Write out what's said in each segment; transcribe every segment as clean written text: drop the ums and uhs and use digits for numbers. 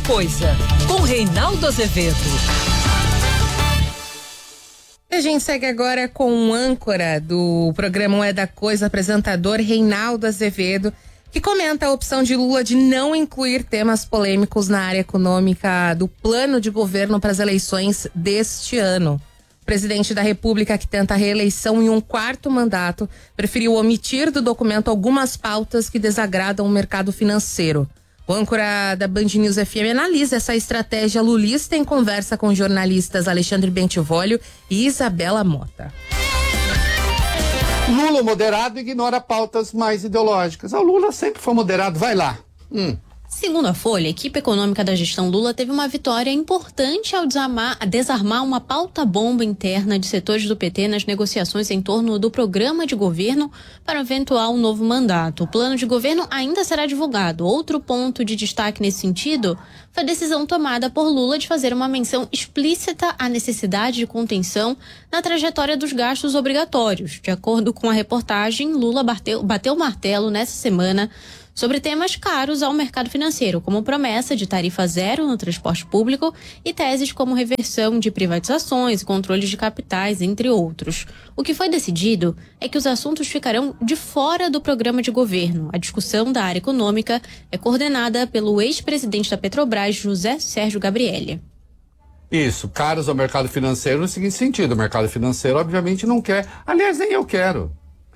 Coisa, com Reinaldo Azevedo. A gente segue agora com o âncora do programa Um é da Coisa, apresentador Reinaldo Azevedo, que comenta a opção de Lula de não incluir temas polêmicos na área econômica do plano de governo para as eleições deste ano. O presidente da República, que tenta a reeleição em um quarto mandato, preferiu omitir do documento algumas pautas que desagradam o mercado financeiro. O âncora da Band News FM analisa essa estratégia lulista em conversa com jornalistas Alexandre Bentivolio e Isabela Mota. Lula moderado ignora pautas mais ideológicas. O Lula sempre foi moderado, vai lá. Segundo a Folha, a equipe econômica da gestão Lula teve uma vitória importante ao desarmar uma pauta-bomba interna de setores do PT nas negociações em torno do programa de governo para um eventual novo mandato. O plano de governo ainda será divulgado. Outro ponto de destaque nesse sentido foi a decisão tomada por Lula de fazer uma menção explícita à necessidade de contenção na trajetória dos gastos obrigatórios. De acordo com a reportagem, Lula bateu o martelo nessa semana sobre temas caros ao mercado financeiro, como promessa de tarifa zero no transporte público e teses como reversão de privatizações e controles de capitais, entre outros. O que foi decidido é que os assuntos ficarão de fora do programa de governo. A discussão da área econômica é coordenada pelo ex-presidente da Petrobras, José Sérgio Gabrielli. Isso, caros ao mercado financeiro no seguinte sentido: o mercado financeiro obviamente não quer, aliás, nem eu quero.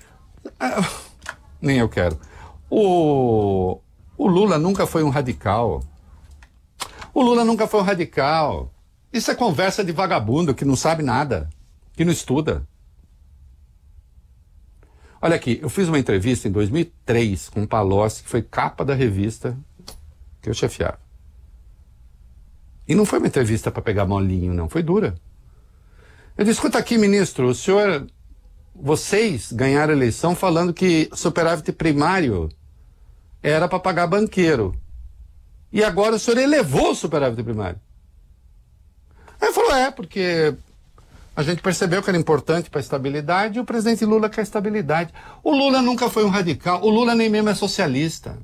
Nem eu quero. O Lula nunca foi um radical. O Lula nunca foi um radical. Isso é conversa de vagabundo que não sabe nada, que não estuda. Olha aqui, eu fiz uma entrevista em 2003 com o Palocci, que foi capa da revista que eu chefiava. E não foi uma entrevista para pegar molinho, não, foi dura. Eu disse: escuta aqui, ministro, vocês ganharam a eleição falando que superávit primário era para pagar banqueiro. E agora o senhor elevou o superávit primário. Aí ele falou: porque a gente percebeu que era importante para a estabilidade e o presidente Lula quer estabilidade. O Lula nunca foi um radical, o Lula nem mesmo é socialista.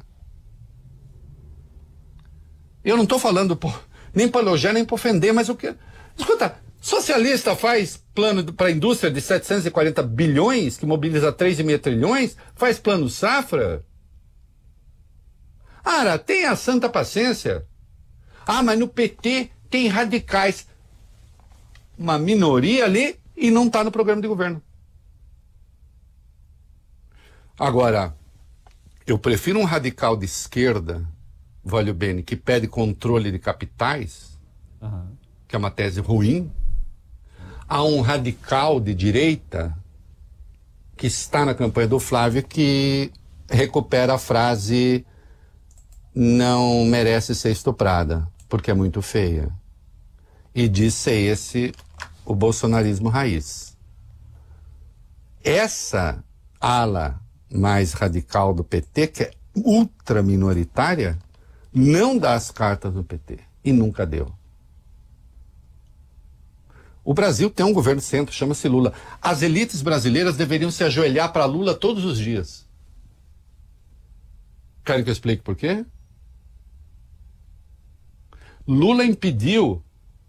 Eu não estou falando nem para elogiar, nem para ofender, mas o que... Escuta, socialista faz plano para a indústria de 740 bilhões, que mobiliza 3,5 trilhões, faz plano safra. Tenha santa paciência. Mas no PT tem radicais. Uma minoria ali e não está no programa de governo. Agora, eu prefiro um radical de esquerda, voglio bene, que pede controle de capitais, que é uma tese ruim, a um radical de direita que está na campanha do Flávio, que recupera a frase "não merece ser estuprada, porque é muito feia", e diz ser esse o bolsonarismo raiz. Essa ala mais radical do PT, que é ultra minoritária, não dá as cartas do PT, e nunca deu. O Brasil tem um governo de centro, chama-se Lula. As elites brasileiras deveriam se ajoelhar para Lula todos os dias. Querem que eu explique por quê? Lula impediu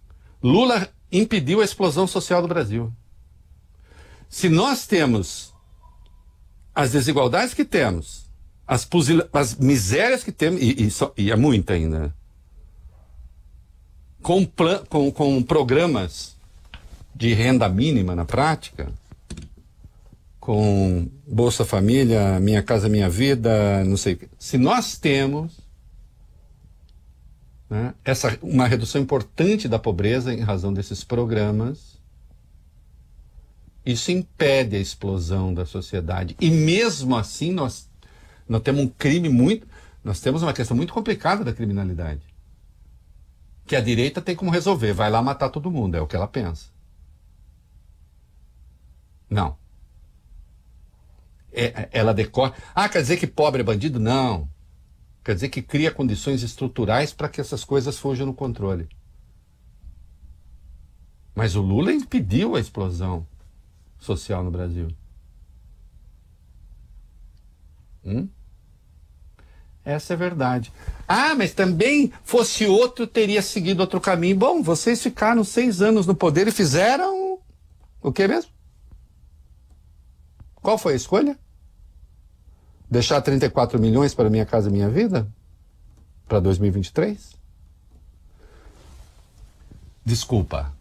a explosão social do Brasil. Se nós temos as desigualdades que temos, as misérias que temos, e é muita ainda, com programas de renda mínima na prática, com Bolsa Família, Minha Casa Minha Vida, não sei o que. Se nós temos uma redução importante da pobreza em razão desses programas, isso impede a explosão da sociedade. E mesmo assim nós temos nós temos uma questão muito complicada da criminalidade, que a direita tem como resolver: vai lá matar todo mundo, é o que ela pensa. Não. Ela decorre. Quer dizer que pobre é bandido? Não. Quer dizer que cria condições estruturais para que essas coisas fujam no controle. Mas o Lula impediu a explosão social no Brasil. Essa é a verdade. Ah, mas também fosse outro, teria seguido outro caminho. Bom, vocês ficaram 6 anos no poder e fizeram o que mesmo? Qual foi a escolha? Deixar 34 milhões para Minha Casa Minha Vida? Para 2023? Desculpa.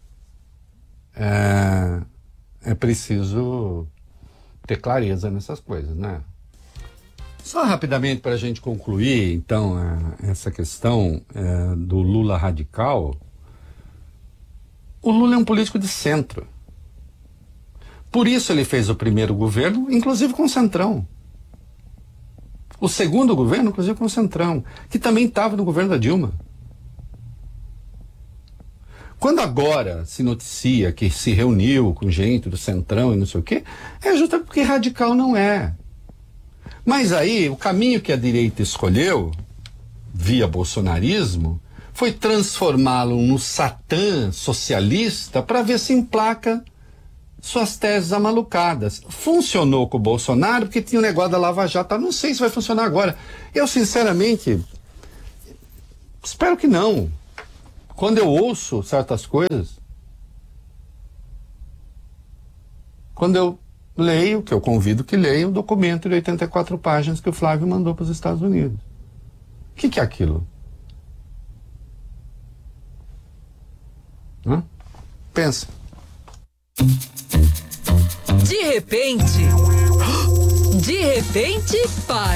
É preciso ter clareza nessas coisas, né? Só rapidamente para a gente concluir, então, essa questão do Lula radical. O Lula é um político de centro. Por isso ele fez o primeiro governo, inclusive com o Centrão. O segundo governo, inclusive com o Centrão, que também estava no governo da Dilma. Quando agora se noticia que se reuniu com gente do Centrão e não sei o quê, é justamente porque radical não é. Mas aí, o caminho que a direita escolheu, via bolsonarismo, foi transformá-lo no satã socialista para ver se emplaca suas teses amalucadas. Funcionou com o Bolsonaro porque tinha o negócio da Lava Jato. Não sei se vai funcionar agora. Eu, sinceramente, espero que não. Quando eu ouço certas coisas, quando eu leio, que eu convido que leia, o documento de 84 páginas que o Flávio mandou para os Estados Unidos. O que é aquilo? Pensa. De repente pai.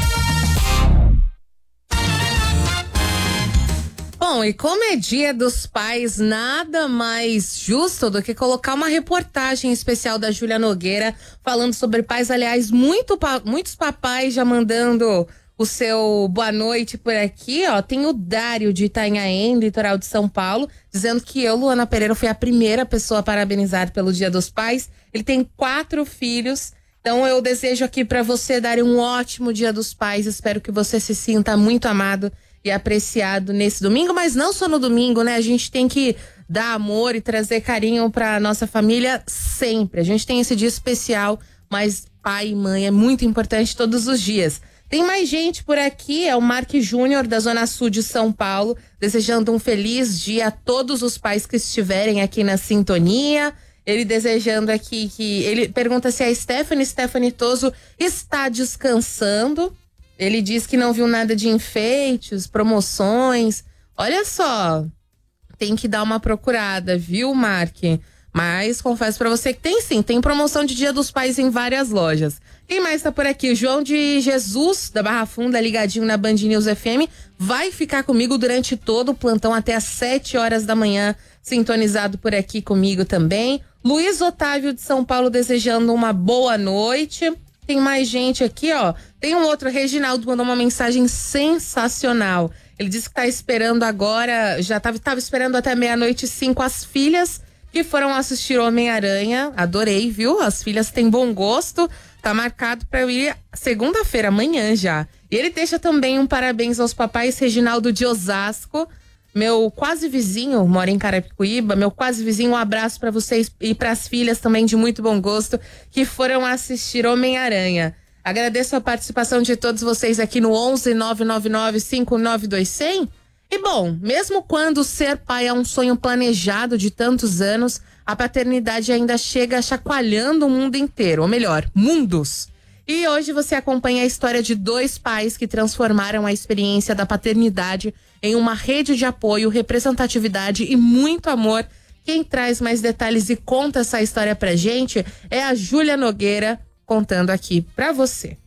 Bom, e como é Dia dos Pais, nada mais justo do que colocar uma reportagem especial da Júlia Nogueira falando sobre pais. Aliás, muitos papais já mandando o seu boa noite por aqui, ó. Tem o Dário de Itanhaém, litoral de São Paulo, dizendo que eu, Luana Pereira, fui a primeira pessoa a parabenizar pelo Dia dos Pais. Ele tem 4 filhos. Então eu desejo aqui pra você, Dário, um ótimo Dia dos Pais. Espero que você se sinta muito amado e apreciado nesse domingo, mas não só no domingo, né? A gente tem que dar amor e trazer carinho pra nossa família sempre. A gente tem esse dia especial, mas pai e mãe é muito importante todos os dias. Tem mais gente por aqui, é o Mark Júnior, da Zona Sul de São Paulo, desejando um feliz dia a todos os pais que estiverem aqui na sintonia. Ele desejando aqui que... Ele pergunta se a Stephanie Toso está descansando. Ele diz que não viu nada de enfeites, promoções. Olha só, tem que dar uma procurada, viu, Mark? Mas confesso pra você que tem sim, tem promoção de Dia dos Pais em várias lojas. Quem mais tá por aqui? O João de Jesus, da Barra Funda, ligadinho na Band News FM, vai ficar comigo durante todo o plantão até às 7 horas da manhã, sintonizado por aqui comigo também. Luiz Otávio de São Paulo desejando uma boa noite. Tem mais gente aqui, ó. Tem um outro, Reginaldo, mandou uma mensagem sensacional. Ele disse que tá esperando agora, já tava esperando até 00:05 as filhas que foram assistir Homem-Aranha. Adorei, viu? As filhas têm bom gosto. Tá marcado pra eu ir segunda-feira, amanhã já. E ele deixa também um parabéns aos papais, Reginaldo de Osasco, meu quase vizinho, mora em Carapicuíba, meu quase vizinho, um abraço pra vocês e pras filhas também de muito bom gosto, que foram assistir Homem-Aranha. Agradeço a participação de todos vocês aqui no 11 999 592 100. E bom, mesmo quando ser pai é um sonho planejado de tantos anos, a paternidade ainda chega chacoalhando o mundo inteiro, ou melhor, mundos. E hoje você acompanha a história de 2 pais que transformaram a experiência da paternidade em uma rede de apoio, representatividade e muito amor. Quem traz mais detalhes e conta essa história pra gente é a Júlia Nogueira, contando aqui pra você.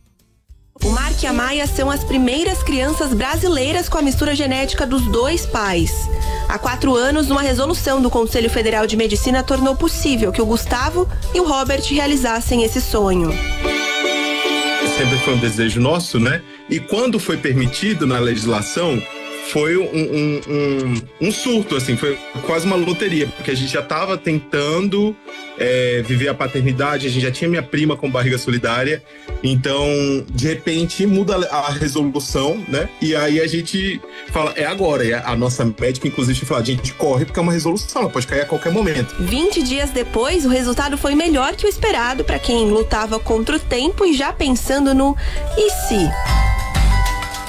O Mark e a Maia são as primeiras crianças brasileiras com a mistura genética dos 2 pais. Há 4 anos, uma resolução do Conselho Federal de Medicina tornou possível que o Gustavo e o Robert realizassem esse sonho. Sempre foi um desejo nosso, né? E quando foi permitido na legislação, foi um surto, assim, foi quase uma loteria, porque a gente já estava tentando viver a paternidade, a gente já tinha minha prima com barriga solidária, então, de repente, muda a resolução, né? E aí a gente fala, é agora, e a nossa médica, inclusive, fala, a gente corre porque é uma resolução, ela pode cair a qualquer momento. 20 dias depois, o resultado foi melhor que o esperado para quem lutava contra o tempo e já pensando no e se?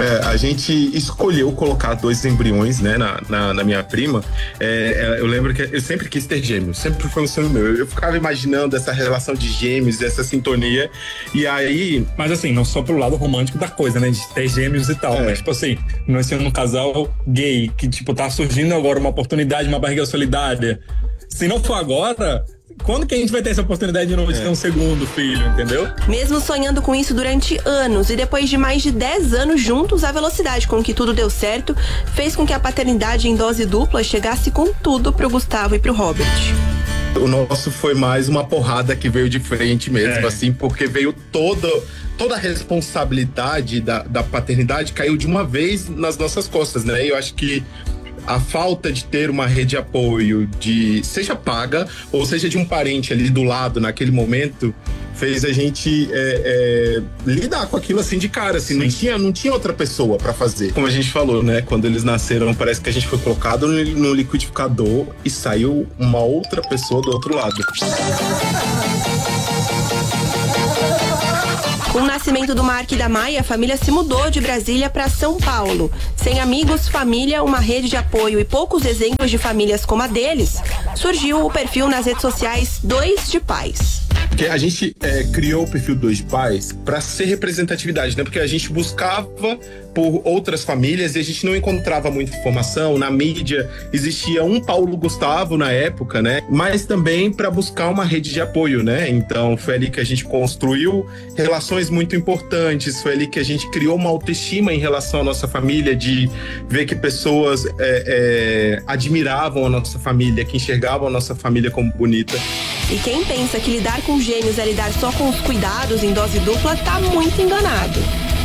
A gente escolheu colocar 2 embriões, né, na minha prima. Eu lembro que eu sempre quis ter gêmeos, sempre foi um sonho meu. Eu ficava imaginando essa relação de gêmeos, essa sintonia, e aí... Mas assim, não só pelo lado romântico da coisa, né, de ter gêmeos e tal, mas tipo assim, nós sendo um casal gay, que tipo, tá surgindo agora uma oportunidade, uma barriga solidária. Se não for agora... Quando que a gente vai ter essa oportunidade de novo de ter um segundo filho, entendeu? Mesmo sonhando com isso durante anos e depois de mais de 10 anos juntos, a velocidade com que tudo deu certo fez com que a paternidade em dose dupla chegasse com tudo pro Gustavo e pro Robert. O nosso foi mais uma porrada que veio de frente mesmo, assim, porque veio toda a responsabilidade da paternidade caiu de uma vez nas nossas costas, né? Eu acho que a falta de ter uma rede de apoio, seja paga ou seja de um parente ali do lado naquele momento, fez a gente lidar com aquilo assim de cara, assim, não tinha outra pessoa pra fazer. Como a gente falou, né, quando eles nasceram, parece que a gente foi colocado no liquidificador e saiu uma outra pessoa do outro lado. Com o nascimento do Mark e da Maia, a família se mudou de Brasília para São Paulo. Sem amigos, família, uma rede de apoio e poucos exemplos de famílias como a deles, surgiu o perfil nas redes sociais 2 de Pais. Porque a gente criou o perfil 2 de Pais para ser representatividade, né? Porque a gente buscava por outras famílias e a gente não encontrava muita informação. Na mídia existia um Paulo Gustavo na época, né? Mas também para buscar uma rede de apoio, né? Então foi ali que a gente construiu relações muito importantes, foi ali que a gente criou uma autoestima em relação à nossa família, de ver que pessoas admiravam a nossa família, que enxergavam a nossa família como bonita. E quem pensa que lidar com gêmeos é lidar só com os cuidados em dose dupla tá muito enganado.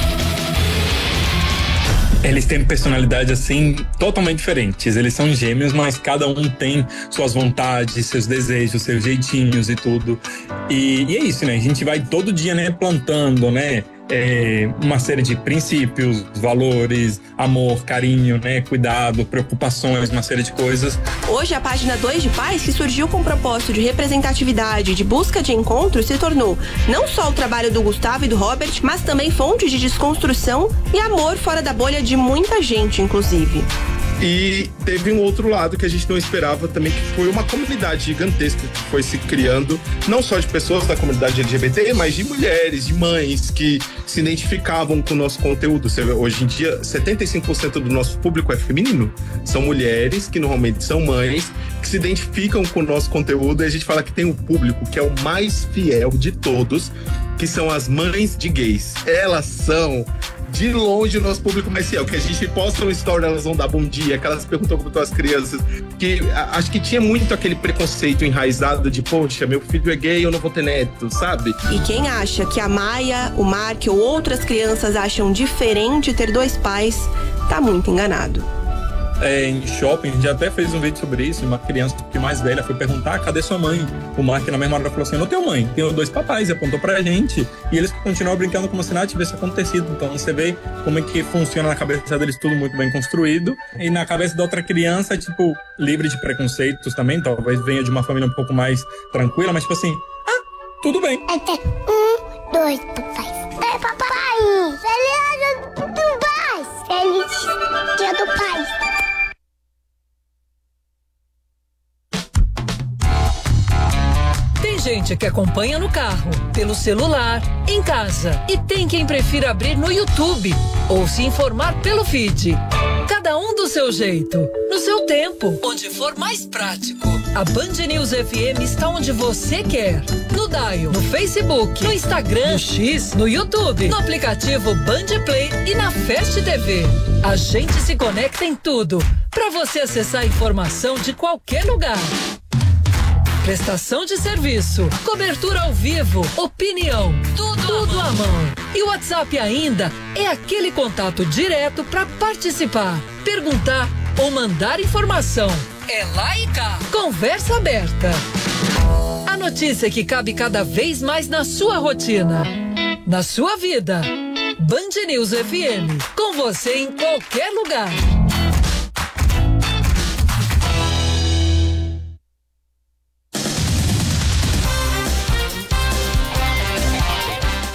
Eles têm personalidades, assim, totalmente diferentes. Eles são gêmeos, mas cada um tem suas vontades, seus desejos, seus jeitinhos e tudo. E é isso, né? A gente vai todo dia, né, plantando, né? Uma série de princípios, valores, amor, carinho, né, cuidado, preocupações, uma série de coisas. Hoje a página 2 de Pais, que surgiu com o propósito de representatividade, de busca de encontro, se tornou não só o trabalho do Gustavo e do Robert, mas também fonte de desconstrução e amor fora da bolha de muita gente, inclusive. E teve um outro lado que a gente não esperava também, que foi uma comunidade gigantesca que foi se criando, não só de pessoas da comunidade LGBT, mas de mulheres, de mães que se identificavam com o nosso conteúdo. Hoje em dia, 75% do nosso público é feminino. São mulheres que normalmente são mães, que se identificam com o nosso conteúdo, e a gente fala que tem um público que é o mais fiel de todos, que são as mães de gays. Elas são... de longe o nosso público mais fiel, que a gente posta uma story, elas vão dar bom dia, que elas perguntam como estão as crianças, que acho que tinha muito aquele preconceito enraizado de, poxa, meu filho é gay, eu não vou ter neto, sabe? E quem acha que a Maia, o Mark ou outras crianças acham diferente ter 2 pais, tá muito enganado. Em shopping, a gente até fez um vídeo sobre isso. Uma criança que mais velha foi perguntar: cadê sua mãe? O Mark na mesma hora falou assim: eu não tenho mãe, tenho 2 papais, e apontou pra gente. E eles continuam brincando como se nada tivesse acontecido. Então você vê como é que funciona na cabeça deles, tudo muito bem construído. E na cabeça da outra criança, tipo, livre de preconceitos também. Talvez venha de uma família um pouco mais tranquila, mas tipo assim, tudo bem. É 1, 2 papais. É papai! Feliz Dia do Pai! Feliz Dia do Pai! Tem gente que acompanha no carro, pelo celular, em casa. E tem quem prefira abrir no YouTube ou se informar pelo feed. Cada um do seu jeito, no seu tempo, onde for mais prático. A Band News FM está onde você quer. No Dial, no Facebook, no Instagram, no X, no YouTube, no aplicativo Band Play e na Fast TV. A gente se conecta em tudo, para você acessar informação de qualquer lugar. Prestação de serviço, cobertura ao vivo, opinião, tudo à mão. E o WhatsApp ainda é aquele contato direto para participar, perguntar ou mandar informação. É lá e cá. Conversa aberta. A notícia que cabe cada vez mais na sua rotina, na sua vida. Band News FM, com você em qualquer lugar.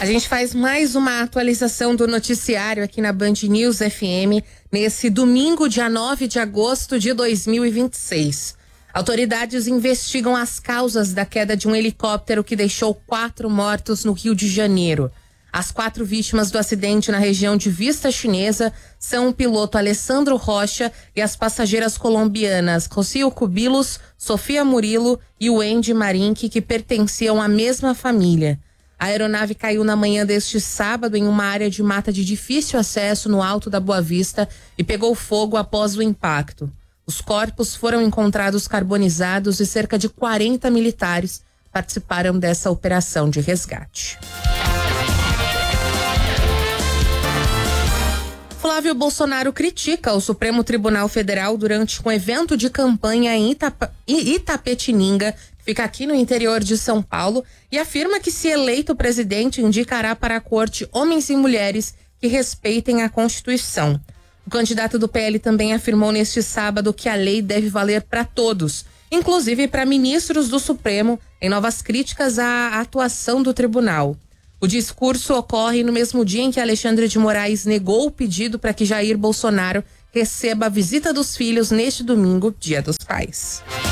A gente faz mais uma atualização do noticiário aqui na Band News FM nesse domingo, dia 9 de agosto de 2026. Autoridades investigam as causas da queda de um helicóptero que deixou 4 mortos no Rio de Janeiro. As 4 vítimas do acidente na região de Vista Chinesa são o piloto Alessandro Rocha e as passageiras colombianas Rocio Cubilos, Sofia Murilo e Wendy Marinque, que pertenciam à mesma família. A aeronave caiu na manhã deste sábado em uma área de mata de difícil acesso no Alto da Boa Vista e pegou fogo após o impacto. Os corpos foram encontrados carbonizados e cerca de 40 militares participaram dessa operação de resgate. Flávio Bolsonaro critica o Supremo Tribunal Federal durante um evento de campanha em Itapetininga, que fica aqui no interior de São Paulo, e afirma que, se eleito presidente, indicará para a corte homens e mulheres que respeitem a Constituição. O candidato do PL também afirmou neste sábado que a lei deve valer para todos, inclusive para ministros do Supremo, em novas críticas à atuação do tribunal. O discurso ocorre no mesmo dia em que Alexandre de Moraes negou o pedido para que Jair Bolsonaro receba a visita dos filhos neste domingo, Dia dos Pais.